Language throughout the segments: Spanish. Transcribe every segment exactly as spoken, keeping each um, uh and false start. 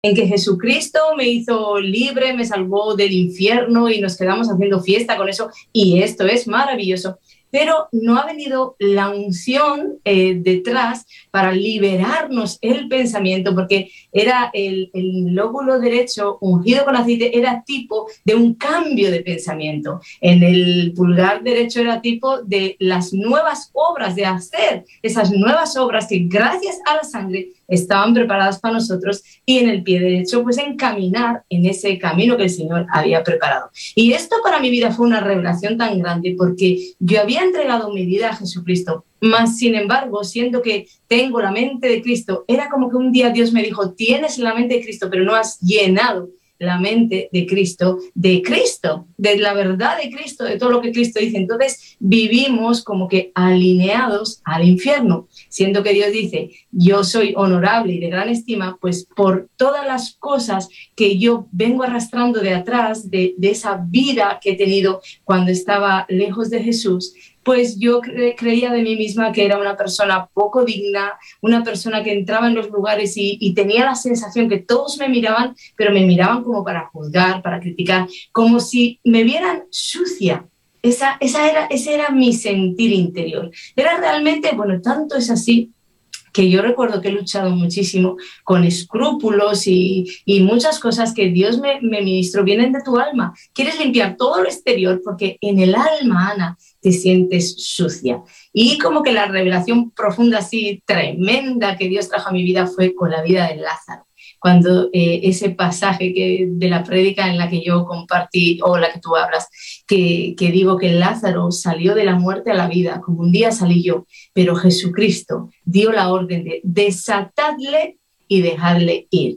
en que Jesucristo me hizo libre, me salvó del infierno y nos quedamos haciendo fiesta con eso, y esto es maravilloso, pero no ha venido la unción eh, detrás para liberarnos el pensamiento, porque era el, el lóbulo derecho ungido con aceite, era tipo de un cambio de pensamiento. En el pulgar derecho era tipo de las nuevas obras, de hacer esas nuevas obras que gracias a la sangre estaban preparadas para nosotros, y en el pie derecho pues encaminar en ese camino que el Señor había preparado. Y esto para mi vida fue una revelación tan grande, porque yo había entregado mi vida a Jesucristo, más sin embargo, siendo que tengo la mente de Cristo, era como que un día Dios me dijo, tienes la mente de Cristo, pero no has llenado la mente de Cristo, de Cristo, de la verdad de Cristo, de todo lo que Cristo dice. Entonces vivimos como que alineados al infierno, siendo que Dios dice, yo soy honorable y de gran estima, pues por todas las cosas que yo vengo arrastrando de atrás, de, de esa vida que he tenido cuando estaba lejos de Jesús, pues yo cre- creía de mí misma que era una persona poco digna, una persona que entraba en los lugares y, y tenía la sensación que todos me miraban, pero me miraban como para juzgar, para criticar, como si me vieran sucia. Esa, esa era, ese era mi sentir interior. Era realmente, bueno, tanto es así que yo recuerdo que he luchado muchísimo con escrúpulos y, y muchas cosas que Dios me, me ministró, vienen de tu alma. Quieres limpiar todo lo exterior porque en el alma, Ana, te sientes sucia. Y como que la revelación profunda, así tremenda que Dios trajo a mi vida fue con la vida de Lázaro. Cuando eh, ese pasaje que, de la prédica en la que yo compartí, o la que tú hablas, que, que digo que Lázaro salió de la muerte a la vida, como un día salí yo, pero Jesucristo dio la orden de desatadle y dejadle ir.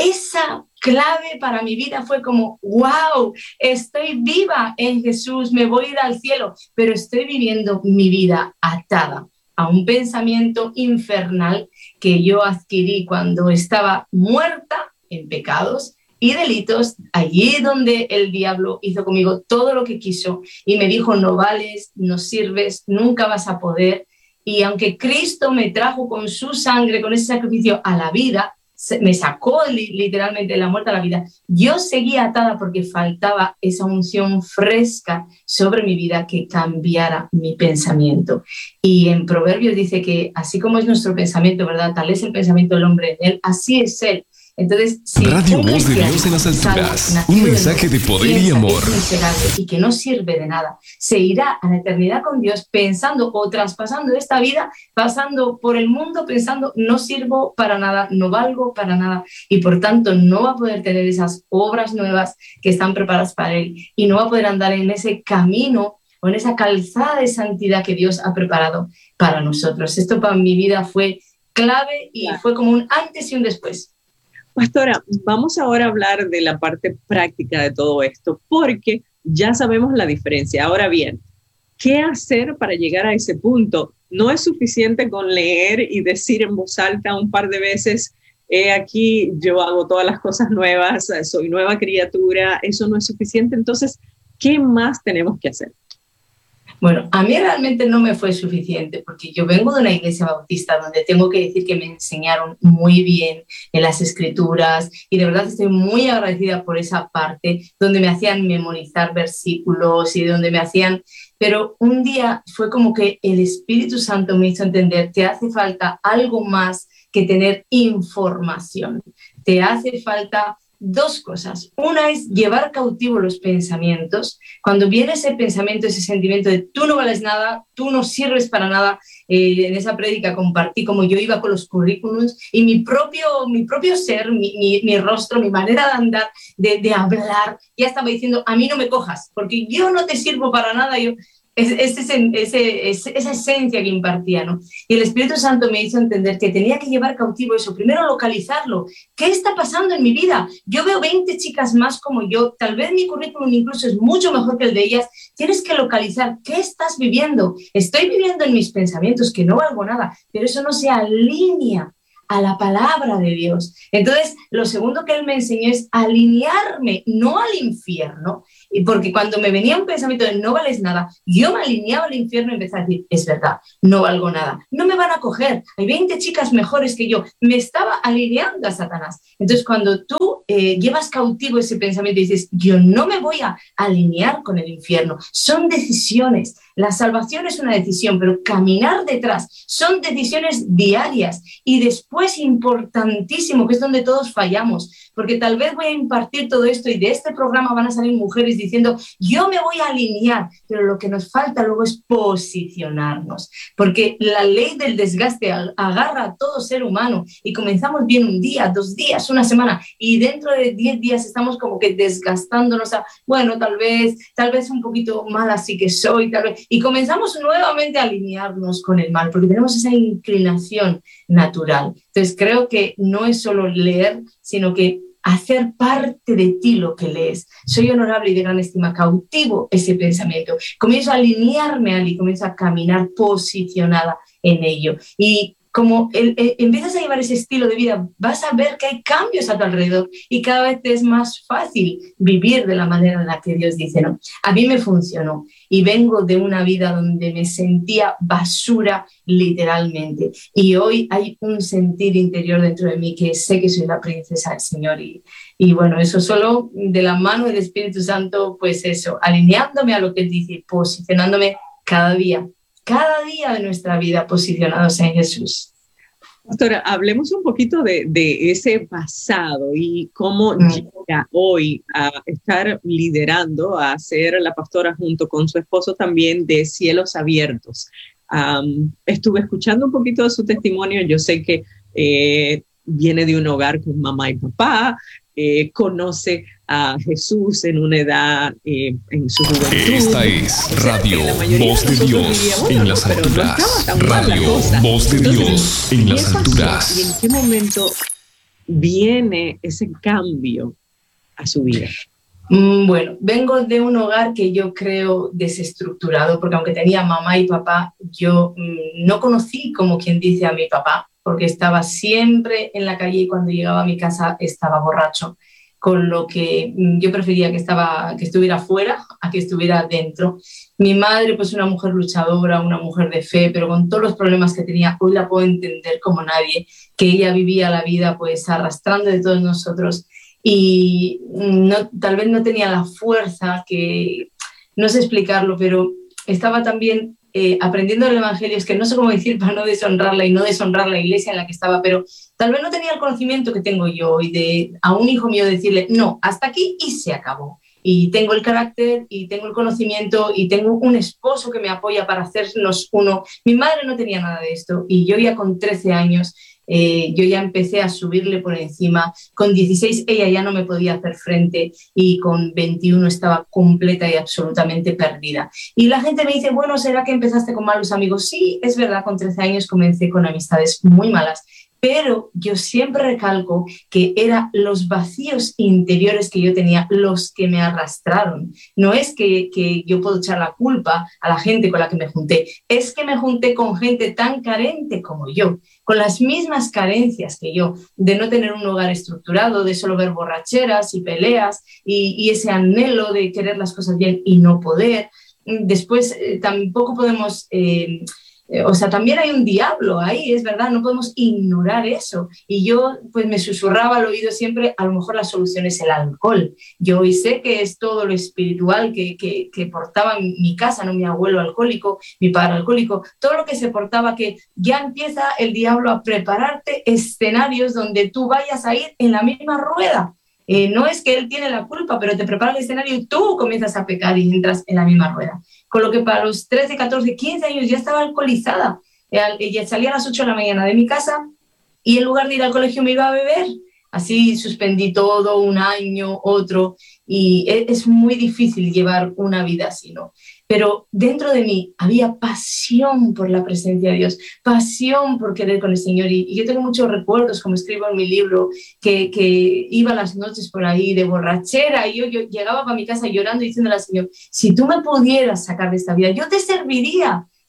Esa clave para mi vida fue como, wow, estoy viva en Jesús, me voy a ir al cielo, pero estoy viviendo mi vida atada a un pensamiento infernal que yo adquirí cuando estaba muerta en pecados y delitos, allí donde el diablo hizo conmigo todo lo que quiso y me dijo, no vales, no sirves, nunca vas a poder. Y aunque Cristo me trajo con su sangre, con ese sacrificio a la vida, me sacó literalmente de la muerte a la vida, yo seguía atada porque faltaba esa unción fresca sobre mi vida que cambiara mi pensamiento. Y en Proverbios dice que así como es nuestro pensamiento, ¿verdad? Tal es el pensamiento del hombre en él, así es él. Entonces, si Radio un Voz de cristiano Dios en las salvo, alturas, un nacido de mensaje nuevo, de poder y piensa que amor. es miserable y que no sirve de nada, se irá a la eternidad con Dios pensando o traspasando esta vida, pasando por el mundo pensando no sirvo para nada, no valgo para nada, y por tanto no va a poder tener esas obras nuevas que están preparadas para él y no va a poder andar en ese camino o en esa calzada de santidad que Dios ha preparado para nosotros. Esto para mi vida fue clave y Claro. fue como un antes y un después. Pastora, vamos ahora a hablar de la parte práctica de todo esto, porque ya sabemos la diferencia. Ahora bien, ¿qué hacer para llegar a ese punto? No es suficiente con leer y decir en voz alta un par de veces, eh, aquí yo hago todas las cosas nuevas, soy nueva criatura, eso no es suficiente. Entonces, ¿qué más tenemos que hacer? Bueno, a mí realmente no me fue suficiente porque yo vengo de una iglesia bautista donde tengo que decir que me enseñaron muy bien en las escrituras y de verdad estoy muy agradecida por esa parte donde me hacían memorizar versículos y donde me hacían... Pero un día fue como que el Espíritu Santo me hizo entender que hace falta algo más que tener información. Te hace falta dos cosas. Una es llevar cautivo los pensamientos. Cuando viene ese pensamiento, ese sentimiento de tú no vales nada, tú no sirves para nada, eh, en esa prédica compartí cómo yo iba con los currículums y mi propio, mi propio ser, mi, mi, mi rostro, mi manera de andar, de, de hablar, ya estaba diciendo, a mí no me cojas, porque yo no te sirvo para nada. Yo, es, es ese, ese, ese, esa esencia que impartía, ¿no? Y el Espíritu Santo me hizo entender que tenía que llevar cautivo eso, primero localizarlo. ¿Qué está pasando en mi vida? Yo veo veinte chicas más como yo, tal vez mi currículum incluso es mucho mejor que el de ellas. Tienes que localizar qué estás viviendo. Estoy viviendo en mis pensamientos que no valgo nada, pero eso no se alinea a la palabra de Dios. Entonces, lo segundo que él me enseñó es alinearme, no al infierno. Y porque cuando me venía un pensamiento de no vales nada, yo me alineaba al infierno y empezaba a decir, es verdad, no valgo nada, no me van a coger, hay veinte chicas mejores que yo. Me estaba alineando a Satanás. Entonces, cuando tú eh, llevas cautivo ese pensamiento y dices, yo no me voy a alinear con el infierno, son decisiones. La salvación es una decisión, pero caminar detrás son decisiones diarias. Y después, importantísimo, que es donde todos fallamos, porque tal vez voy a impartir todo esto y de este programa van a salir mujeres diciendo, yo me voy a alinear, pero lo que nos falta luego es posicionarnos, porque la ley del desgaste agarra a todo ser humano y comenzamos bien un día, dos días, una semana, y dentro de diez días estamos como que desgastándonos a, bueno, tal vez, tal vez un poquito mal así que soy, tal vez, y comenzamos nuevamente a alinearnos con el mal, porque tenemos esa inclinación natural. Entonces creo que no es solo leer, sino que hacer parte de ti lo que lees. Soy honorable y de gran estima, cautivo ese pensamiento. Comienzo a alinearme a él y comienzo a caminar posicionada en ello. Y como el, el, empiezas a llevar ese estilo de vida, vas a ver que hay cambios a tu alrededor y cada vez te es más fácil vivir de la manera en la que Dios dice, no. A mí me funcionó y vengo de una vida donde me sentía basura literalmente y hoy hay un sentir interior dentro de mí que sé que soy la princesa del Señor y, y bueno, eso solo de la mano del Espíritu Santo, pues eso, alineándome a lo que Él dice, posicionándome cada día cada día de nuestra vida posicionados en Jesús. Pastora, hablemos un poquito de, de ese pasado y cómo mm. llega hoy a estar liderando, a ser la pastora junto con su esposo también de Cielos Abiertos. Um, estuve escuchando un poquito de su testimonio, yo sé que eh, viene de un hogar con mamá y papá, eh, conoce a Jesús en una edad, eh, en su juventud. Esta es Radio Voz de Dios en las alturas. Radio Voz de Dios en las alturas. ¿Y en qué momento viene ese cambio a su vida? Bueno, vengo de un hogar que yo creo desestructurado, porque aunque tenía mamá y papá, yo mmm, no conocí, como quien dice, a mi papá, porque estaba siempre en la calle y cuando llegaba a mi casa estaba borracho, con lo que yo prefería que, estaba, que estuviera fuera a que estuviera dentro. Mi madre, pues una mujer luchadora, una mujer de fe, pero con todos los problemas que tenía, hoy la puedo entender como nadie, que ella vivía la vida pues arrastrando de todos nosotros y no, tal vez no tenía la fuerza, que no sé explicarlo, pero estaba también eh, aprendiendo el Evangelio, es que no sé cómo decir para no deshonrarla y no deshonrar la iglesia en la que estaba, pero tal vez no tenía el conocimiento que tengo yo y de a un hijo mío decirle, no, hasta aquí y se acabó. Y tengo el carácter y tengo el conocimiento y tengo un esposo que me apoya para hacernos uno. Mi madre no tenía nada de esto y yo ya con trece años Eh, yo ya empecé a subirle por encima. Con dieciséis ella ya no me podía hacer frente y con veintiuno estaba completa y absolutamente perdida. Y la gente me dice, bueno, ¿será que empezaste con malos amigos? Sí, es verdad, con trece años comencé con amistades muy malas, pero yo siempre recalco que eran los vacíos interiores que yo tenía los que me arrastraron. No es que, que yo puedo echar la culpa a la gente con la que me junté, es que me junté con gente tan carente como yo, con las mismas carencias que yo, de no tener un hogar estructurado, de solo ver borracheras y peleas y, y ese anhelo de querer las cosas bien y no poder. Después eh, tampoco podemos... Eh, O sea, también hay un diablo ahí, es verdad, no podemos ignorar eso. Y yo pues me susurraba al oído siempre, a lo mejor la solución es el alcohol. Yo hoy sé que es todo lo espiritual que, que, que portaba mi casa, ¿no? Mi abuelo alcohólico, mi padre alcohólico, todo lo que se portaba, que ya empieza el diablo a prepararte escenarios donde tú vayas a ir en la misma rueda. Eh, no es que él tiene la culpa, pero te prepara el escenario y tú comienzas a pecar y entras en la misma rueda. Con lo que para los trece, catorce, quince años ya estaba alcoholizada. Ella salía a las ocho de la mañana de mi casa y en lugar de ir al colegio me iba a beber. Así suspendí todo, un año, otro, y es muy difícil llevar una vida así, ¿no? Pero dentro de mí había pasión por la presencia de Dios, pasión por querer con el Señor, y, y yo tengo muchos recuerdos, como escribo en mi libro, que, que iba las noches por ahí de borrachera, y yo, yo llegaba para mi casa llorando y diciéndole al Señor, si tú me pudieras sacar de esta vida, yo te serviría.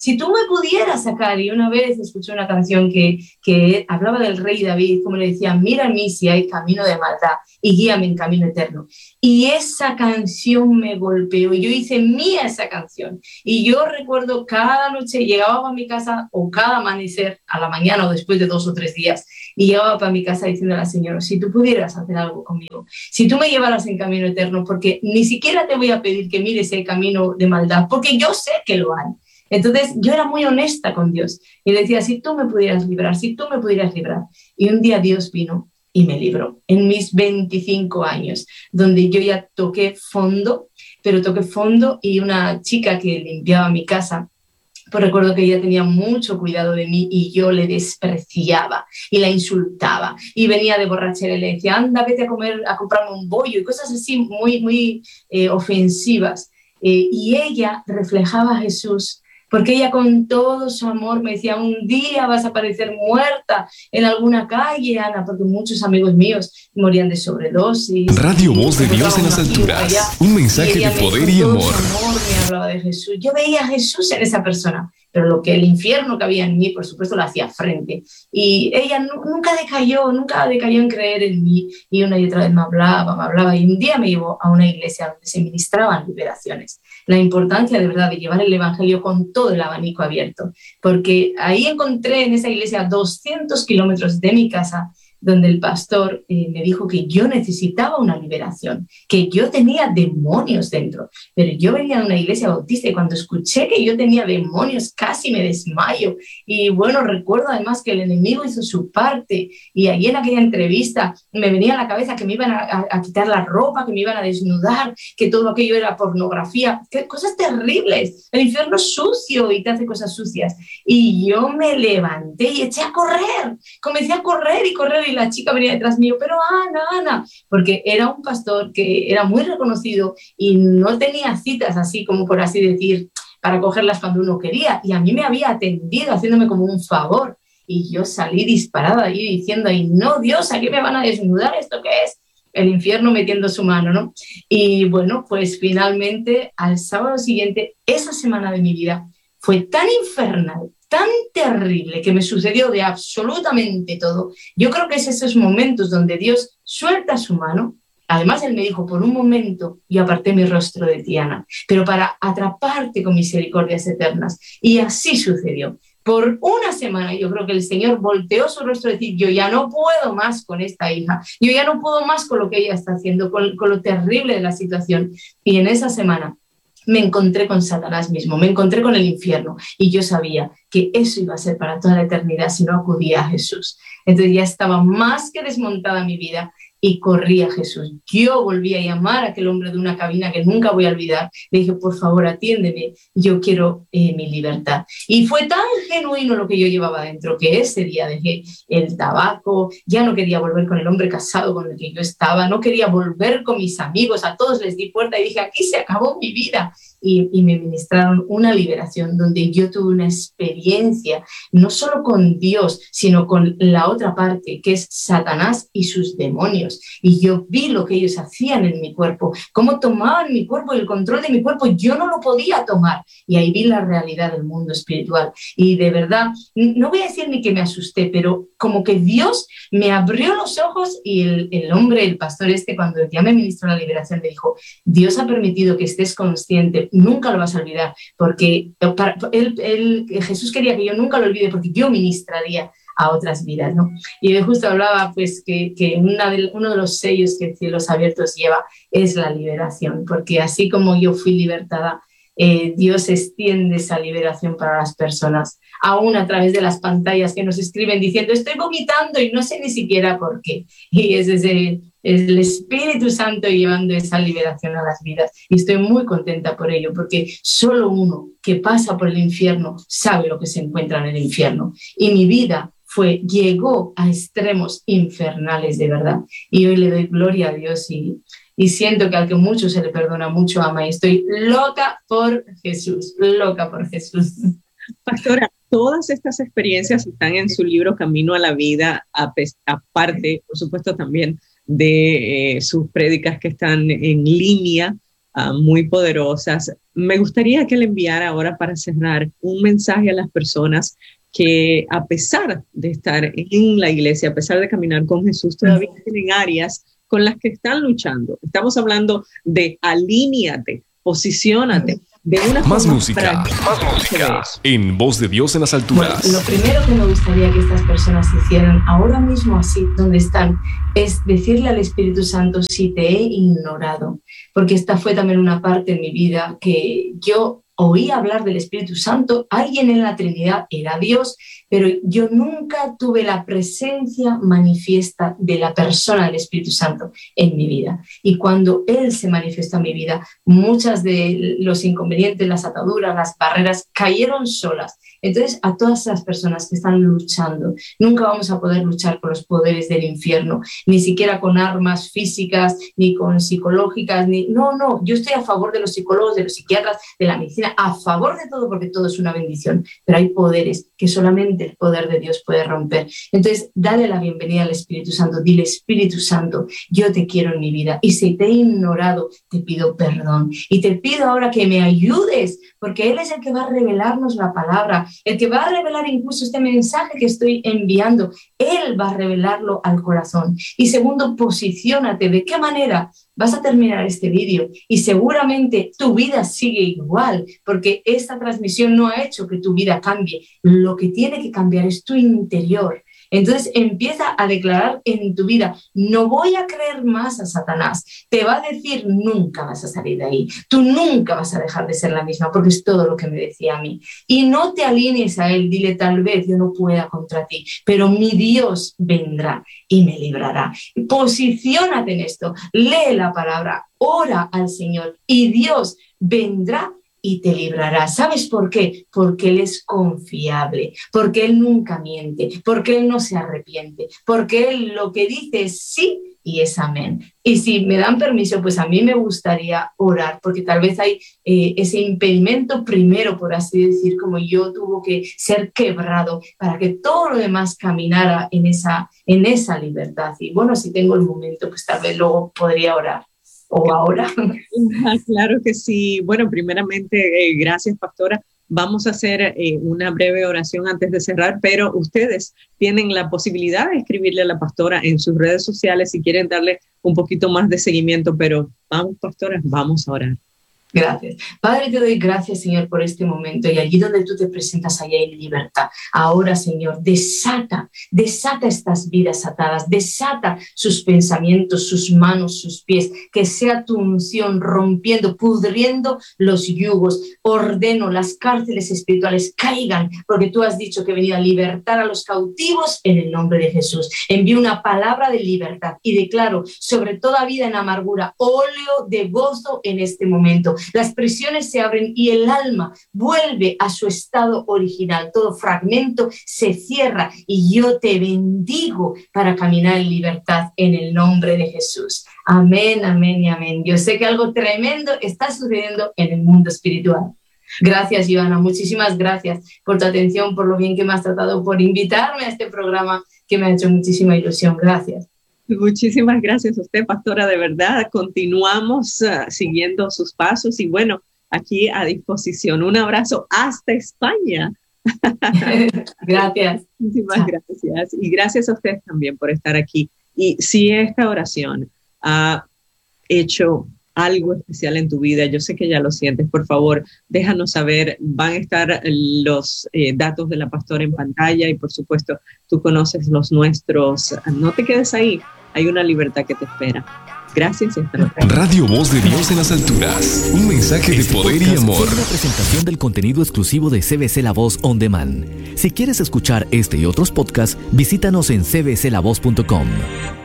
si tú me pudieras sacar, y una vez escuché una canción que, que hablaba del rey David, como le decía, mira en mí si hay camino de maldad y guíame en camino eterno. Y esa canción me golpeó, y yo hice mía esa canción. Y yo recuerdo cada noche llegaba a mi casa, o cada amanecer, a la mañana o después de dos o tres días, y llegaba para mi casa diciendo a la Señora, si tú pudieras hacer algo conmigo, si tú me llevaras en camino eterno, porque ni siquiera te voy a pedir que mires el camino de maldad, porque yo sé que lo hay. Entonces yo era muy honesta con Dios y le decía, si tú me pudieras librar, si tú me pudieras librar. Y un día Dios vino y me libró en mis veinticinco años, donde yo ya toqué fondo, pero toqué fondo, y una chica que limpiaba mi casa, pues recuerdo que ella tenía mucho cuidado de mí y yo le despreciaba y la insultaba, y venía de borrachera y le decía, anda, vete a comer, a comprarme un bollo, y cosas así muy, muy eh, ofensivas. Eh, y ella reflejaba a Jesús, porque ella con todo su amor me decía, un día vas a aparecer muerta en alguna calle, Ana, porque muchos amigos míos morían de sobredosis. Radio Voz de Dios en las alturas, un mensaje de poder y amor. amor. Me hablaba de Jesús. Yo veía a Jesús en esa persona, pero lo que el infierno que había en mí, por supuesto, lo hacía frente. Y ella no, nunca decayó, nunca decayó en creer en mí, y una y otra vez me hablaba, me hablaba, y un día me llevó a una iglesia donde se ministraban liberaciones. La importancia de verdad de llevar el evangelio con todo el abanico abierto, porque ahí encontré en esa iglesia, doscientos kilómetros de mi casa, donde el pastor eh, me dijo que yo necesitaba una liberación, que yo tenía demonios dentro. Pero yo venía de una iglesia bautista, y cuando escuché que yo tenía demonios casi me desmayo. Y bueno, recuerdo además que el enemigo hizo su parte, y ahí en aquella entrevista me venía a la cabeza que me iban a, a, a quitar la ropa, que me iban a desnudar, que todo aquello era pornografía, que, cosas terribles. El infierno es sucio y te hace cosas sucias. Y yo me levanté y eché a correr, comencé a correr y correr, y la chica venía detrás mío, pero Ana, Ana, porque era un pastor que era muy reconocido y no tenía citas así como por así decir, para cogerlas cuando uno quería, y a mí me había atendido haciéndome como un favor, y yo salí disparada ahí diciendo, ay no, Dios, ¿a qué me van a desnudar? ¿Esto qué es? El infierno metiendo su mano, ¿no? Y bueno, pues finalmente al sábado siguiente, esa semana de mi vida fue tan infernal, tan terrible, que me sucedió de absolutamente todo. Yo creo que es esos momentos donde Dios suelta su mano. Además, Él me dijo, por un momento yo aparté mi rostro de ti, Ana, pero para atraparte con misericordias eternas. Y así sucedió. Por una semana yo creo que el Señor volteó su rostro y decir, yo ya no puedo más con esta hija, yo ya no puedo más con lo que ella está haciendo, con, con lo terrible de la situación. Y en esa semana me encontré con Satanás mismo, me encontré con el infierno, y yo sabía que eso iba a ser para toda la eternidad si no acudía a Jesús. Entonces ya estaba más que desmontada mi vida y corrí a Jesús. Yo volví a llamar a aquel hombre de una cabina que nunca voy a olvidar. Le dije, por favor, atiéndeme, yo quiero eh, mi libertad. Y fue tan genuino lo que yo llevaba dentro, que ese día dejé el tabaco, ya no quería volver con el hombre casado con el que yo estaba, no quería volver con mis amigos, a todos les di puerta y dije, aquí se acabó mi vida. Y, y me ministraron una liberación donde yo tuve una experiencia, no solo con Dios, sino con la otra parte, que es Satanás y sus demonios. Y yo vi lo que ellos hacían en mi cuerpo, cómo tomaban mi cuerpo y el control de mi cuerpo. Yo no lo podía tomar. Y ahí vi la realidad del mundo espiritual. Y de verdad, no voy a decir ni que me asusté, pero como que Dios me abrió los ojos, y el, el hombre, el pastor este, cuando ya me ministró la liberación, me dijo, Dios ha permitido que estés consciente, nunca lo vas a olvidar, porque para, él, él, Jesús quería que yo nunca lo olvide, porque yo ministraría a otras vidas, ¿no? Y de justo hablaba pues que, que una de, uno de los sellos que Cielos Abiertos lleva es la liberación, porque así como yo fui libertada, eh, Dios extiende esa liberación para las personas, aún a través de las pantallas que nos escriben diciendo, estoy vomitando y no sé ni siquiera por qué. Y es ese, es el Espíritu Santo llevando esa liberación a las vidas. Y estoy muy contenta por ello, porque solo uno que pasa por el infierno sabe lo que se encuentra en el infierno. Y mi vida fue, llegó a extremos infernales de verdad. Y hoy le doy gloria a Dios y, y siento que al que mucho se le perdona, mucho ama. Y estoy loca por Jesús, loca por Jesús. Pastora, todas estas experiencias están en su libro Camino a la Vida, aparte, por supuesto, también de eh, sus prédicas que están en línea. uh, muy poderosas. Me gustaría que le enviara ahora, para cerrar, un mensaje a las personas que, a pesar de estar en la iglesia, a pesar de caminar con Jesús, todavía tienen áreas con las que están luchando. Estamos hablando de alíñate, posiciónate. De una más música, más música en Voz de Dios en las alturas. Bueno, lo primero que me gustaría que estas personas hicieran ahora mismo, así donde están, es decirle al Espíritu Santo: si te he ignorado, porque esta fue también una parte en mi vida que yo oí hablar del Espíritu Santo, alguien en la Trinidad, era Dios, pero yo nunca tuve la presencia manifiesta de la persona del Espíritu Santo en mi vida. Y cuando Él se manifestó en mi vida, muchas de los inconvenientes, las ataduras, las barreras cayeron solas. Entonces, a todas esas personas que están luchando, nunca vamos a poder luchar con los poderes del infierno, ni siquiera con armas físicas, ni con psicológicas, ni... No, no, yo estoy a favor de los psicólogos, de los psiquiatras, de la medicina, a favor de todo, porque todo es una bendición, pero hay poderes que solamente el poder de Dios puede romper. Entonces, dale la bienvenida al Espíritu Santo, dile: Espíritu Santo, yo te quiero en mi vida, y si te he ignorado, te pido perdón, y te pido ahora que me ayudes, porque Él es el que va a revelarnos la palabra, el que va a revelar incluso este mensaje que estoy enviando. Él va a revelarlo al corazón. Y segundo, posiciónate. ¿De qué manera? Vas a terminar este vídeo y seguramente tu vida sigue igual, porque esta transmisión no ha hecho que tu vida cambie. Lo que tiene que cambiar es tu interior. Entonces empieza a declarar en tu vida: no voy a creer más a Satanás. Te va a decir: nunca vas a salir de ahí. Tú nunca vas a dejar de ser la misma, porque es todo lo que me decía a mí. Y no te alinees a él. Dile: tal vez yo no pueda contra ti, pero mi Dios vendrá y me librará. Posiciónate en esto. Lee la palabra, ora al Señor y Dios vendrá y te librará. ¿Sabes por qué? Porque Él es confiable, porque Él nunca miente, porque Él no se arrepiente, porque Él lo que dice es sí y es amén. Y si me dan permiso, pues a mí me gustaría orar, porque tal vez hay eh, ese impedimento primero, por así decir, como yo, tuvo que ser quebrado para que todo lo demás caminara en esa, en esa libertad. Y bueno, si tengo el momento, pues tal vez luego podría orar. ¿O ahora? Claro que sí. Bueno, primeramente, eh, gracias, pastora. Vamos a hacer eh, una breve oración antes de cerrar, pero ustedes tienen la posibilidad de escribirle a la pastora en sus redes sociales si quieren darle un poquito más de seguimiento, pero vamos, pastora, vamos a orar. Gracias. Padre, te doy gracias, Señor, por este momento, y allí donde tú te presentas, allá hay libertad. Ahora, Señor, desata, desata estas vidas atadas, desata sus pensamientos, sus manos, sus pies, que sea tu unción rompiendo, pudriendo los yugos. Ordeno, las cárceles espirituales caigan, porque tú has dicho que venía a libertar a los cautivos en el nombre de Jesús. Envío una palabra de libertad y declaro sobre toda vida en amargura, óleo de gozo en este momento. Las prisiones se abren y el alma vuelve a su estado original. Todo fragmento se cierra y yo te bendigo para caminar en libertad en el nombre de Jesús. Amén, amén y amén. Yo sé que algo tremendo está sucediendo en el mundo espiritual. Gracias, Joana. Muchísimas gracias por tu atención, por lo bien que me has tratado, por invitarme a este programa que me ha hecho muchísima ilusión. Gracias. Muchísimas gracias a usted, pastora, de verdad. Continuamos uh, siguiendo sus pasos y bueno, aquí a disposición. Un abrazo hasta España. Gracias. Muchísimas Chao. gracias. Y gracias a ustedes también por estar aquí. Y si esta oración ha hecho algo especial en tu vida, yo sé que ya lo sientes, por favor, déjanos saber. Van a estar los eh, datos de la pastora en pantalla y por supuesto tú conoces los nuestros. No te quedes ahí, hay una libertad que te espera. Gracias y hasta luego. Radio Voz de Dios en las alturas, un mensaje de poder y amor. Fue una presentación del contenido exclusivo de C B C La Voz On Demand. Si quieres escuchar este y otros podcasts, visítanos en c b c la voz punto com.